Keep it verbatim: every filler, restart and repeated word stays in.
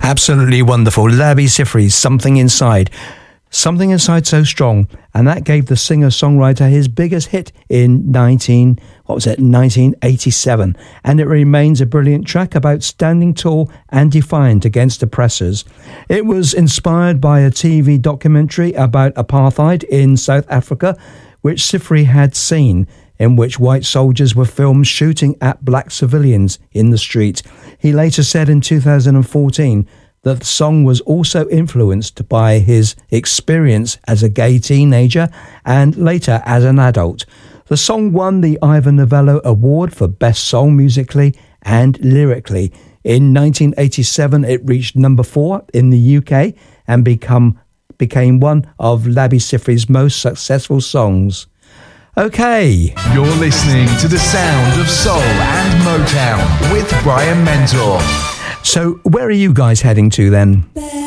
Absolutely wonderful. Labi Siffre, Something Inside. Something Inside so strong, and that gave the singer-songwriter his biggest hit in nineteen what was it nineteen eighty-seven, and it remains a brilliant track about standing tall and defiant against oppressors. It was inspired by a T V documentary about apartheid in South Africa, which Siffre had seen, in which white soldiers were filmed shooting at black civilians in the street. He later said in two thousand fourteen that the song was also influenced by his experience as a gay teenager and later as an adult. The song won the Ivor Novello Award for Best Song musically and lyrically. In nineteen eighty-seven, it reached number four in the U K and become, became one of Labi Siffre's most successful songs. Okay. You're listening to the sound of soul and Motown with Brian Mentor. So where are you guys heading to then?